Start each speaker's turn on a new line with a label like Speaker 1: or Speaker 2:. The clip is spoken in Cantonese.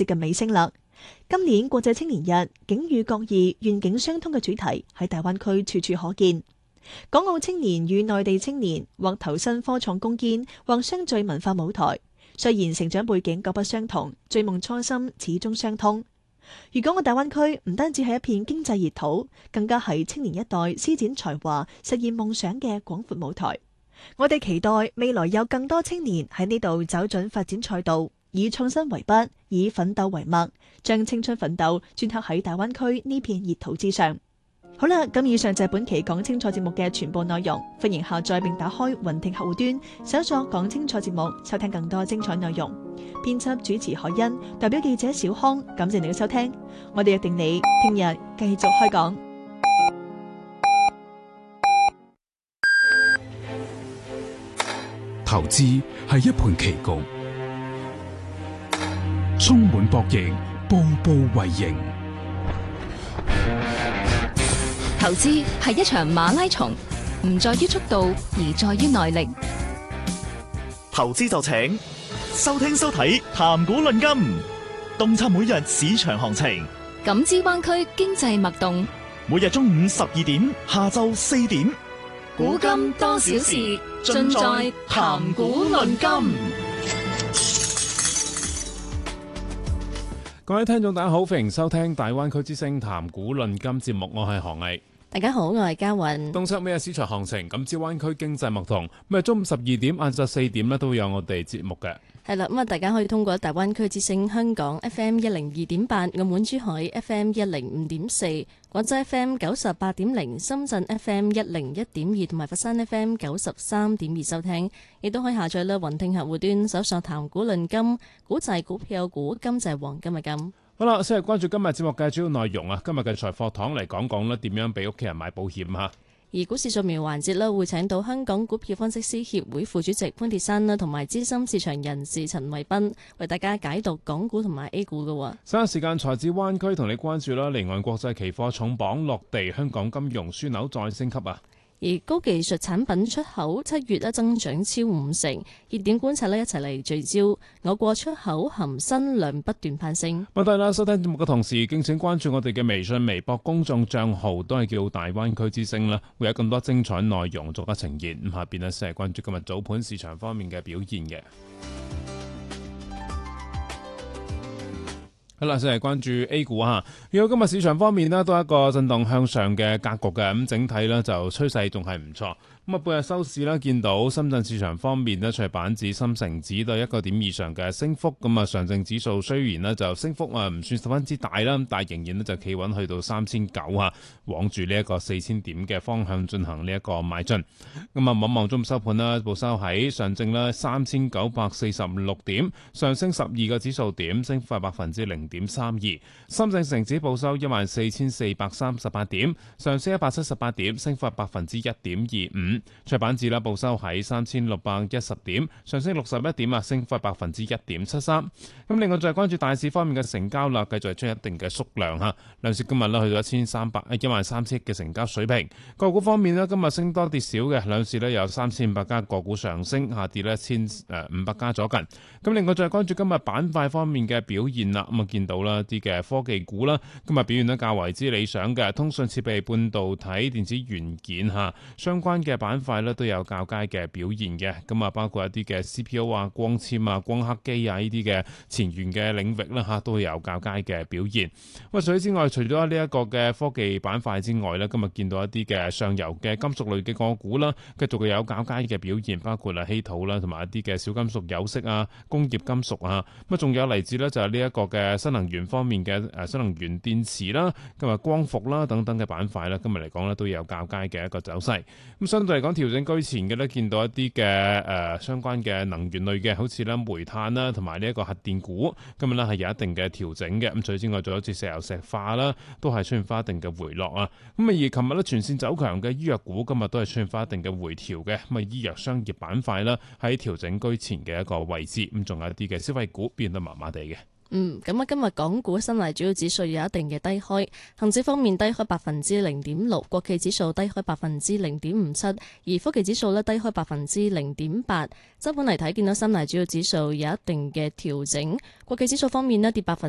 Speaker 1: 接近尾聲啦。今年國際青年日，境遇各異、願景相通嘅主題喺大灣區處處可見。港澳青年與內地青年或投身科創攻堅，或相聚文化舞台。雖然成長背景各不相同，追夢初心始終相通。粵港澳大灣區唔單止係一片經濟熱土，更加係青年一代施展才華、實現夢想嘅廣闊舞台。我哋期待未來有更多青年喺呢度走進發展賽道，以創新為筆，以奮鬥為墨，將青春奮鬥鐫刻喺大灣區呢片熱土之上。好啦，咁以上就係本期講清楚節目嘅全部內容，歡迎下載並打開雲聽客戶端，搜索講清楚節目，收聽更多精彩內容。編輯主持海欣，代表記者小康，感謝你嘅收聽，我哋約定你聽日繼續開講。
Speaker 2: 投資係一盤棋局，充滿博弈，步步為營。
Speaker 3: 投資係一場馬拉松，唔在於速度，而在於耐力。
Speaker 4: 投資就請收聽收睇談股論金，洞察每日市場行情，
Speaker 3: 感知灣區經濟脈動。
Speaker 4: 每日中午12點，下晝4點，
Speaker 3: 古今多少事，盡在談股論金。
Speaker 5: 各位聽眾大家好，歡迎收聽大灣區之聲談股論金節目，我係何毅。
Speaker 6: 大家好，我係嘉韻。
Speaker 5: 洞察每日市場行情，咁至灣區經濟脈動，咁啊中午12點、晏晝4點咧都有我哋節目嘅。
Speaker 6: 係啦，咁啊大家可以通過大灣區之聲香港 FM 102.8、澳門珠海 FM 105.4、廣州 FM 98.0、深圳 FM 101.2同埋佛山 FM 93.2收聽，亦都可以下載啦雲聽客戶端，搜索談股論金，股就係股票股，金就係黃金嘅金。
Speaker 5: 好啦，先係關注今日節目嘅主要內容啊！今日嘅財貨堂嚟講講咧，點樣俾屋企人買保險嚇。
Speaker 6: 而股市掃描環節咧，會請到香港股票分析師協會副主席潘鐵珊啦，同埋資深市場人士陳慧彬為大家解讀港股同埋 A 股嘅。
Speaker 5: 稍後時間財智灣區同你關注啦，離岸國際期貨重磅落地，香港金融樞紐再升級啊！
Speaker 6: 而高技術產品出口7月咧增長超50%，熱點觀察咧一齊嚟聚焦。我國出口含新量不斷攀升。
Speaker 5: 咁當然啦，收聽節目嘅同時，敬請關注我哋嘅微信、微博公眾帳號，都係叫大灣區之聲啦，會有咁多精彩內容逐一呈現。咁下邊呢，先係關注今日早盤市場方面嘅表現嘅。好啦，先係關注 A 股嚇。如果今日市場方面呢，都係一個震盪向上嘅格局嘅，咁整體呢，就趨勢仲係唔錯。咁啊，半日收市啦，見到深圳市場方面呢，除板指、深成指都係1個點以上嘅升幅。咁啊，上證指數雖然呢就升幅啊唔算十分之大啦，但係仍然呢就企穩去到3900啊，往住呢一個4000點嘅方向進行呢一個邁進。咁啊，望望中午收盤啦，報收喺上證啦3946點，上升12個指數點，升幅係0.32%。深證成指報收14438點，上升178點，升幅係1.25%。除板指啦，報收喺3610點，上升61點啊，升幅係1.73%。咁另外再關注大市方面嘅成交啦，繼續係出一定嘅縮量嚇。兩市今日咧去到13000億嘅成交水平。個股方面咧，今日升多跌少嘅，兩市咧有3500家個股上升，下跌咧1500家左近。咁另外再關注今日板塊方面嘅表現啦，咁啊見到啦啲嘅科技股啦，今日表現得較為之理想嘅，通訊設備、半導體、電子元件嚇相關嘅板塊咧都有較佳嘅表現嘅，咁啊包括一啲嘅 CPO 啊、光纖啊、光刻機啊呢啲嘅前沿嘅領域啦嚇，都有較佳嘅表現。咁除此之外，除咗呢一個嘅科技板塊之外咧，今日見到一啲嘅上游嘅金屬類嘅個股啦，繼續有較佳嘅表現，包括稀土啦，同埋一啲嘅小金屬、有色啊、工業金屬啊，咁仲有嚟自咧就係呢一個嘅新能源方面嘅新能源電池啦，今日光伏啦等等嘅板塊啦，今日嚟講咧都有較佳嘅一個走勢。咁相對嚟講，調整居前嘅咧，見到一啲嘅相關嘅能源類嘅，好似咧煤炭啦，同埋呢一個核電股，今日咧係有一定嘅調整嘅。咁除此之外，仲有好似石油石化啦，都係出現翻一定嘅回落啊。咁啊，而琴日咧全線走強嘅醫藥股，今日都係出現翻一定嘅回調嘅。咁啊，醫藥商業板塊啦，喺調整居前嘅一個位置。咁仲有一啲嘅消費股變得麻麻地嘅。
Speaker 6: 咁啊，今日港股新嚟主要指數有一定嘅低開，恒指方面低開0.6%，國企指數低開0.57%，而科技指數咧低開0.8%。周盤嚟睇，見到新嚟主要指數有一定嘅調整，國企指數方面咧跌